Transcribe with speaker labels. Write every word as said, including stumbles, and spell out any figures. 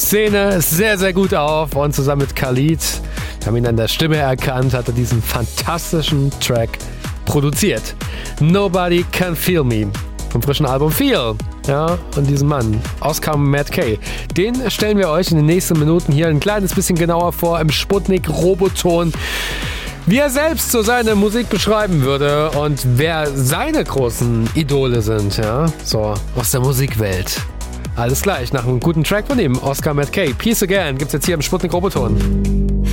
Speaker 1: Szene sehr, sehr gut auf und zusammen mit Khalid, wir haben ihn an der Stimme erkannt, hat er diesen fantastischen Track produziert. Nobody Can Feel Me vom frischen Album Feel. Ja, und diesen Mann, Oscar Matt Kay, den stellen wir euch in den nächsten Minuten hier ein kleines bisschen genauer vor im Sputnik-Roboton, wie er selbst so seine Musik beschreiben würde und wer seine großen Idole sind, ja, so aus der Musikwelt. Alles gleich nach einem guten Track von ihm, Oscar Matt Kay. Peace Again gibt's jetzt hier im Sputnik-Roboton.